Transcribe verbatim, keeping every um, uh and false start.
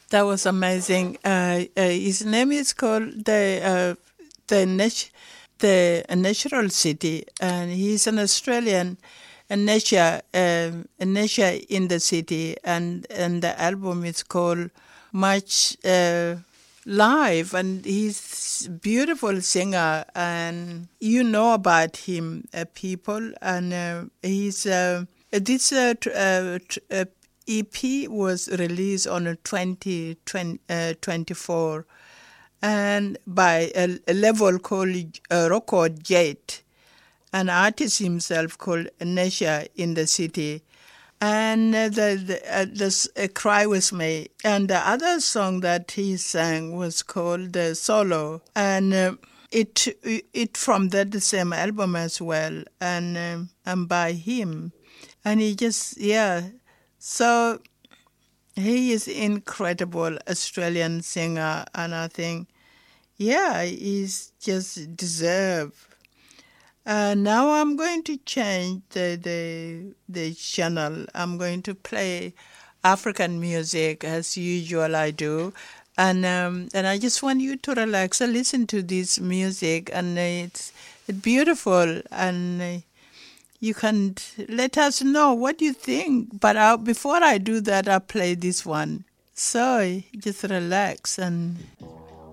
That was amazing. Uh, uh, his name is called the uh, the Nat- the Natural City, and he's an Australian, a nature, um, a nature in the city, and and the album is called Much uh, Live, and he's a beautiful singer, and you know about him, uh, people, and uh, he's uh, this uh, tr- uh, tr- uh, E P was released on a twenty twenty-four and by a, a label called uh, Record Jet, an artist himself called Nesha in the city. And uh, the, the, uh, this uh, Cry With Me. And the other song that he sang was called uh, Solo. And uh, it it from that same album as well, and um, and by him. And he just, yeah. So he is incredible Australian singer, and I think, yeah, he's just deserve. Uh, now I'm going to change the, the the channel. I'm going to play African music as usual I do, and um, and I just want you to relax and listen to this music, and it's it's beautiful, and uh, you can let us know what you think. But I, before I do that, I'll play this one. So just relax and